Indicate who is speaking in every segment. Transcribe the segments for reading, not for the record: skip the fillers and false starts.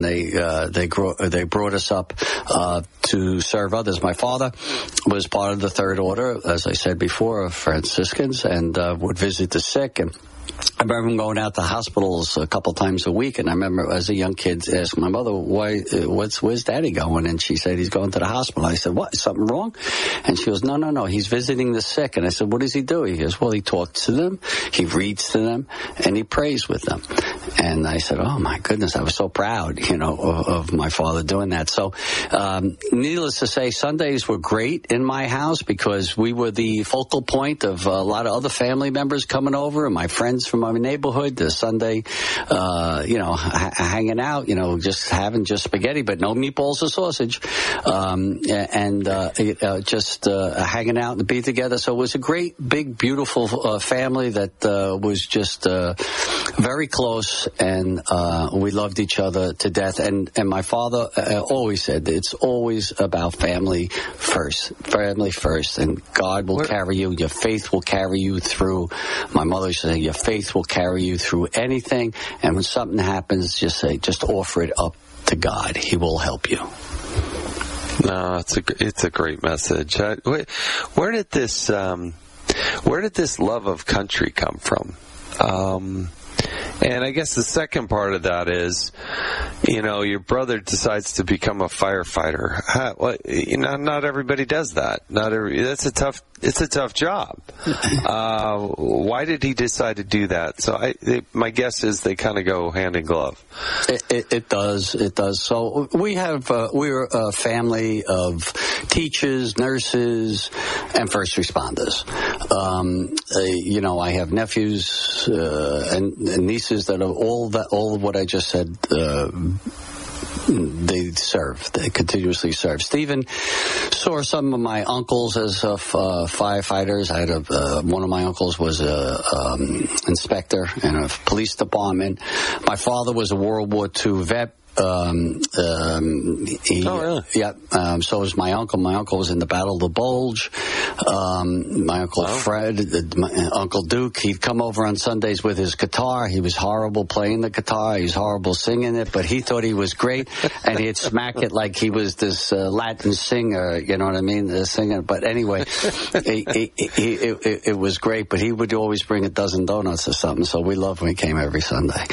Speaker 1: They brought us up to serve others. My father was part of the Third Order, as I said before, of Franciscans, and would visit the sick. And I remember him going out to hospitals a couple times a week, and I remember as a young kid asking my mother, where's Daddy going? And she said, he's going to the hospital. I said, what, is something wrong? And she goes, no, he's visiting the sick. And I said, what does he do? He goes, well, he talks to them, he reads to them, and he prays with them. And I said, oh my goodness, I was so proud, of my father doing that. So, needless to say, Sundays were great in my house because we were the focal point of a lot of other family members coming over and my friends from my neighborhood. The Sunday, hanging out, just having just spaghetti, but no meatballs or sausage, just hanging out and be together. So it was a great, big, beautiful family that was just very close, and we loved each other to death. And my father always said it's always about family first, and God will carry you. Your faith will carry you through. My mother used to say, your faith will carry you through anything, and when something happens, just offer it up to God. He will help you.
Speaker 2: No, it's a great message. Where did this love of country come from? And I guess the second part of that is, your brother decides to become a firefighter. Not everybody does that. It's a tough job. Why did he decide to do that? So my guess is they kind of go hand in glove.
Speaker 1: It does. So we're a family of teachers, nurses, and first responders. I have nephews and nieces that are all of what I just said. They continuously serve. Stephen saw some of my uncles as firefighters. I had one of my uncles was a inspector in a police department. My father was a World War II vet.
Speaker 2: Really?
Speaker 1: Yeah. So was my uncle. My uncle was in the Battle of the Bulge. My Uncle Fred, my Uncle Duke, he'd come over on Sundays with his guitar. He was horrible playing the guitar. He was horrible singing it, but he thought he was great, and he'd smack it like he was this Latin singer, you know what I mean, the singer. But anyway, it was great, but he would always bring a dozen donuts or something, so we loved when he came every Sunday.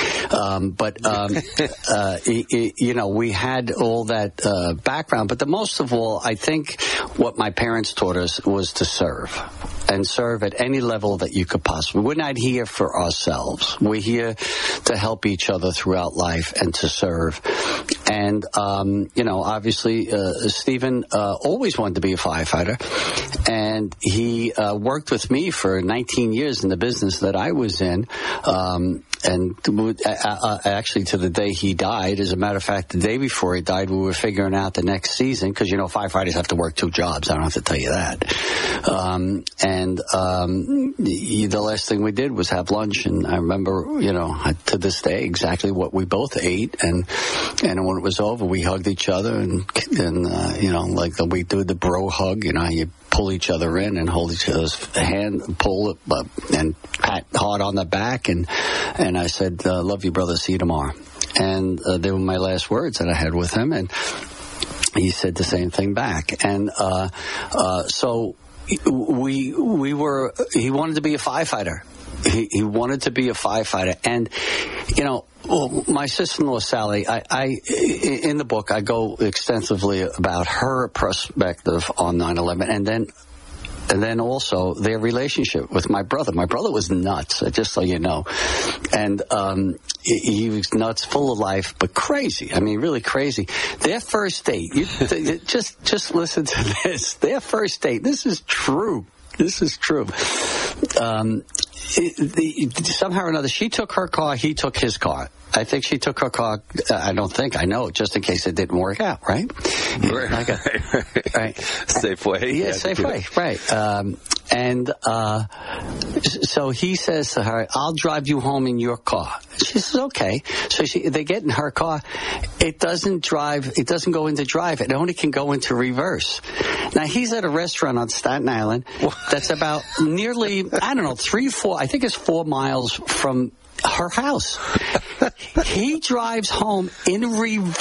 Speaker 1: We had all that background, but the most of all, I think what my parents taught us was to serve, and serve at any level that you could possibly. We're not here for ourselves. We're here to help each other throughout life and to serve. And, obviously, Stephen always wanted to be a firefighter, and he worked with me for 19 years in the business that I was in. And actually, to the day he died, as a matter of fact, the day before he died, we were figuring out the next season, because, firefighters have to work 2 jobs. I don't have to tell you that. The last thing we did was have lunch, and I remember, to this day, exactly what we both ate. And when it was over, we hugged each other, and like we do the bro hug, you pull each other in and hold each other's hand, pull it up, and pat hard on the back, and I said, love you, brother, see you tomorrow. And they were my last words that I had with him, and he said the same thing back. And so he wanted to be a firefighter. He wanted to be a firefighter. And, my sister-in-law, Sally, I in the book, I go extensively about her perspective on 9/11, and then also their relationship with my brother. My brother was nuts, just so you know. And he was nuts, full of life, but crazy. I mean, really crazy. Their first date, just listen to this. Their first date, this is true. Somehow or another, she took her car, he took his car. I think she took her car. I know, just in case it didn't work out, right?
Speaker 2: Right. Safeway.
Speaker 1: Yeah, Safeway, right. So he says to her, I'll drive you home in your car. She says, okay. So they get in her car. It doesn't go into drive. It only can go into reverse. Now, he's at a restaurant on Staten Island that's about nearly, 3-4, I think it's 4 miles from her house. He drives home in reverse.